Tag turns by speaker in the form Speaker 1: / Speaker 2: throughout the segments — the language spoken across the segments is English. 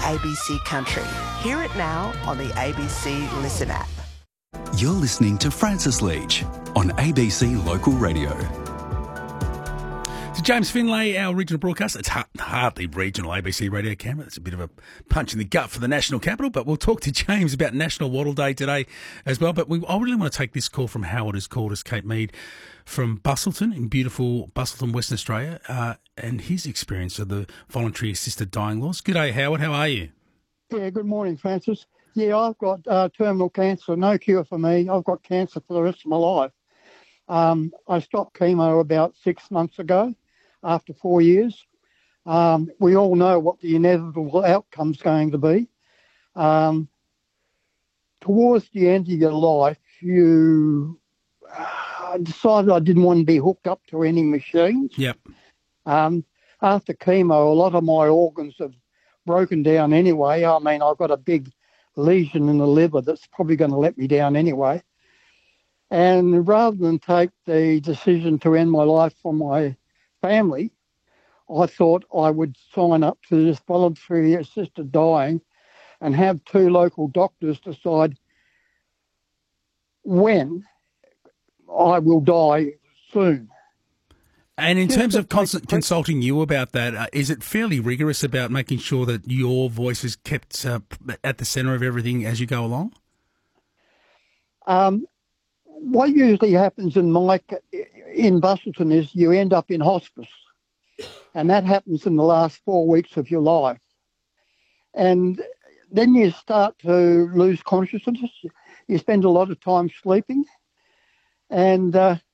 Speaker 1: ABC Country. Hear it now on the ABC Listen app.
Speaker 2: You're listening to Francis Leach on ABC Local Radio.
Speaker 3: So James Finlay, our regional broadcaster. It's hardly regional ABC Radio Canberra. It's a bit of a punch in the gut for the national capital, but we'll talk to James about National Wattle Day today as well. But I really want to take this call from Howard, who's called us, Kate Mead, from Busselton, in beautiful Busselton, Western Australia, and his experience of the voluntary assisted dying laws. Good day, Howard. How are you?
Speaker 4: Yeah, good morning, Francis. Yeah, I've got terminal cancer, no cure for me. I've got cancer for the rest of my life. I stopped chemo about 6 months ago after 4 years. We all know what the inevitable outcome's going to be. Towards the end of your life, I decided I didn't want to be hooked up to any machines.
Speaker 3: Yep.
Speaker 4: After chemo, a lot of my organs have broken down anyway. I mean, I've got a big lesion in the liver that's probably going to let me down anyway. And rather than take the decision to end my life for my family, I thought I would sign up to this voluntary assisted dying and have 2 local doctors decide when I will die soon.
Speaker 3: And in terms of consulting you about that, is it fairly rigorous about making sure that your voice is kept at the centre of everything as you go along?
Speaker 4: What usually happens in Busselton is you end up in hospice, and that happens in the last 4 weeks of your life. And then you start to lose consciousness. You spend a lot of time sleeping, and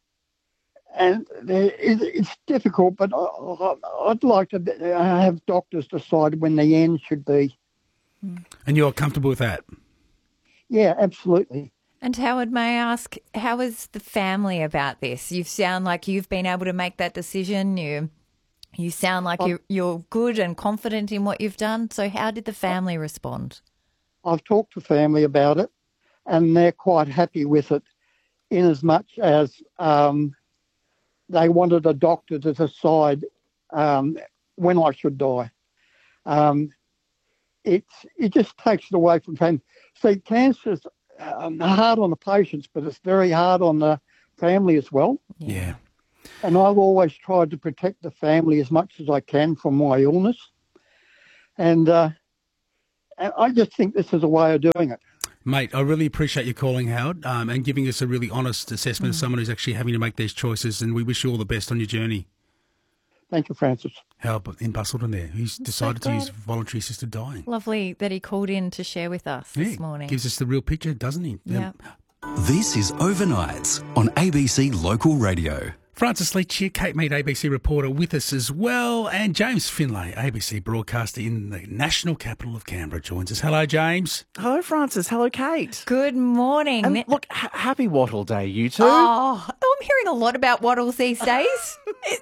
Speaker 4: it's difficult, but I'd like to have doctors decide when the end should be.
Speaker 3: And you're comfortable with that?
Speaker 4: Yeah, absolutely.
Speaker 5: And Howard, may I ask, how is the family about this? You sound like you've been able to make that decision. You sound like you're good and confident in what you've done. So how did the family respond?
Speaker 4: I've talked to family about it, and they're quite happy with it, in as much as they wanted a doctor to decide when I should die. It just takes it away from family. See, cancer's hard on the patients, but it's very hard on the family as well.
Speaker 3: Yeah.
Speaker 4: And I've always tried to protect the family as much as I can from my illness. And I just think this is a way of doing it.
Speaker 3: Mate, I really appreciate you calling, Howard, and giving us a really honest assessment of someone who's actually having to make these choices, and we wish you all the best on your journey.
Speaker 4: Thank you, Francis.
Speaker 3: Howard in Busselton there, who's decided to use voluntary assisted dying.
Speaker 5: Lovely that he called in to share with us this morning.
Speaker 3: Gives us the real picture, doesn't he?
Speaker 5: Yeah.
Speaker 2: This is Overnights on ABC Local Radio.
Speaker 3: Francis Leach here, Kate Mead, ABC reporter, with us as well, and James Finlay, ABC broadcaster in the national capital of Canberra, joins us. Hello, James.
Speaker 6: Hello, Francis. Hello, Kate.
Speaker 5: Good morning.
Speaker 6: And look, happy Wattle Day, you two.
Speaker 5: Oh, I'm hearing a lot about wattles these days.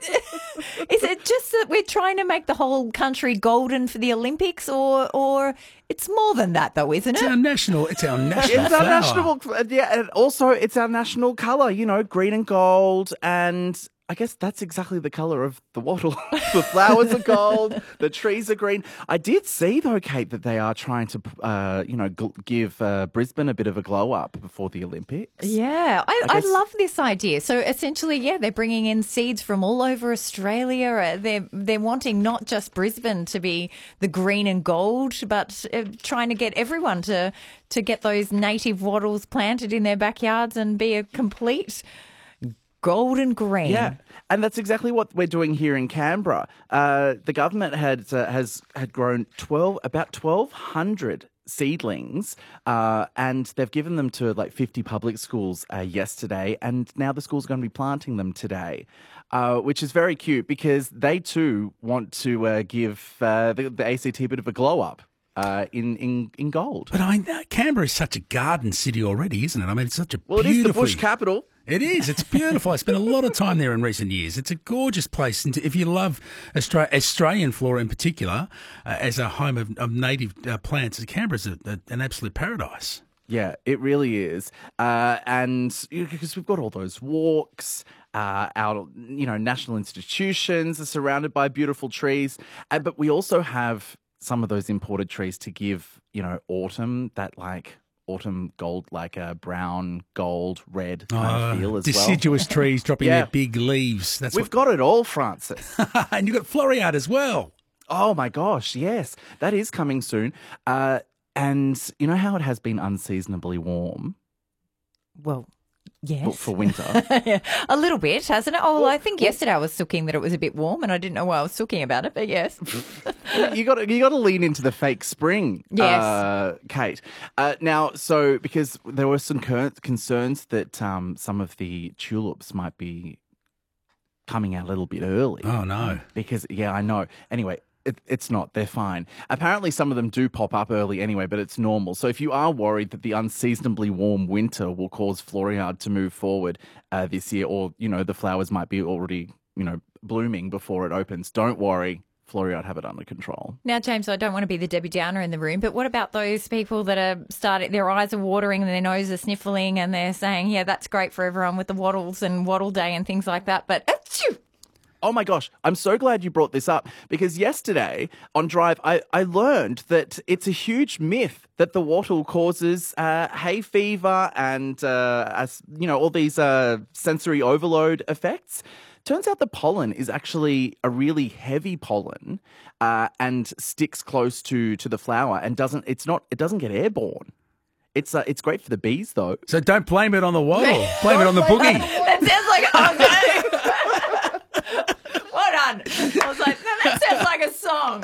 Speaker 5: Is it just that we're trying to make the whole country golden for the Olympics, or it's more than that, though, isn't it?
Speaker 3: It's our national
Speaker 6: It's
Speaker 3: flower.
Speaker 6: our national, yeah, and also it's our national colour, green and gold, and I guess that's exactly the colour of the wattle. The flowers are gold, the trees are green. I did see, though, Kate, that they are trying to, give Brisbane a bit of a glow up before the Olympics.
Speaker 5: Yeah, I love this idea. So essentially, they're bringing in seeds from all over Australia. They're wanting not just Brisbane to be the green and gold, but trying to get everyone to get those native wattles planted in their backyards and be a complete golden green.
Speaker 6: Yeah, and that's exactly what we're doing here in Canberra. The government has grown about 1,200 seedlings, and they've given them to 50 public schools yesterday, and now the schools are going to be planting them today, which is very cute because they too want to give the ACT a bit of a glow up. In gold.
Speaker 3: But I mean, Canberra is such a garden city already, isn't it? I mean, it's such a
Speaker 6: Well, it is the bush capital.
Speaker 3: It is. It's beautiful. I spent a lot of time there in recent years. It's a gorgeous place. And if you love Australian flora in particular, as a home of native plants, Canberra's an absolute paradise.
Speaker 6: Yeah, it really is. And because we've got all those walks, our national institutions are surrounded by beautiful trees. But we also have some of those imported trees to give, autumn, that autumn gold, like a brown, gold, red kind of feel as well.
Speaker 3: Deciduous trees dropping their big leaves.
Speaker 6: We've got it all, Francis.
Speaker 3: And you've got Floriade as well.
Speaker 6: Oh, my gosh, yes. That is coming soon. And you know how it has been unseasonably warm?
Speaker 5: Well, yes.
Speaker 6: For winter.
Speaker 5: A little bit, hasn't it? Oh, well, I think yesterday I was sooking that it was a bit warm and I didn't know why I was sooking about it, but yes.
Speaker 6: You got to lean into the fake spring,
Speaker 5: yes.
Speaker 6: Kate. Now, because there were some concerns that some of the tulips might be coming out a little bit early.
Speaker 3: Oh, no.
Speaker 6: Because, I know. Anyway, it's not. They're fine. Apparently, some of them do pop up early anyway, but it's normal. So if you are worried that the unseasonably warm winter will cause Floriade to move forward this year, or, the flowers might be already, blooming before it opens, don't worry. Floriade have it under control.
Speaker 5: Now, James, I don't want to be the Debbie Downer in the room, but what about those people that are their eyes are watering and their nose are sniffling and they're saying, yeah, that's great for everyone with the wattles and wattle day and things like that, but achoo!
Speaker 6: Oh my gosh, I'm so glad you brought this up because yesterday on Drive, I learned that it's a huge myth that the wattle causes hay fever and, all these sensory overload effects. Turns out the pollen is actually a really heavy pollen and sticks close to the flower and doesn't get airborne. It's great for the bees though.
Speaker 3: So don't blame it on the wattle. Blame it on the boogie.
Speaker 5: That sounds like well done. I was like, no, that sounds like a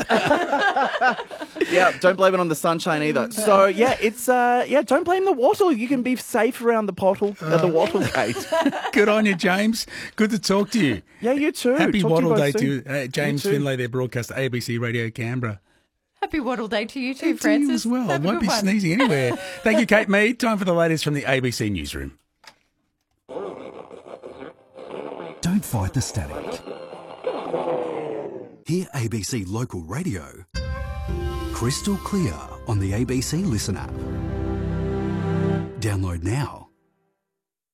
Speaker 5: song.
Speaker 6: Yeah, don't blame it on the sunshine either. So don't blame the wattle. You can be safe around the wattle gate.
Speaker 3: Good on you, James. Good to talk to you.
Speaker 6: Yeah, you too.
Speaker 3: Happy
Speaker 6: Talk
Speaker 3: Wattle
Speaker 6: to
Speaker 3: Day
Speaker 6: you
Speaker 3: to you. James
Speaker 6: You too.
Speaker 3: Finlay, their broadcaster, ABC Radio Canberra.
Speaker 5: Happy Wattle Day to you too,
Speaker 3: And to
Speaker 5: Francis.
Speaker 3: you as well. I
Speaker 5: Have a
Speaker 3: won't
Speaker 5: good
Speaker 3: be
Speaker 5: one.
Speaker 3: sneezing anywhere. Thank you, Kate Mead. Time for the latest from the ABC Newsroom.
Speaker 2: Don't fight the static. Hear ABC Local Radio crystal clear on the ABC Listen app. Download now.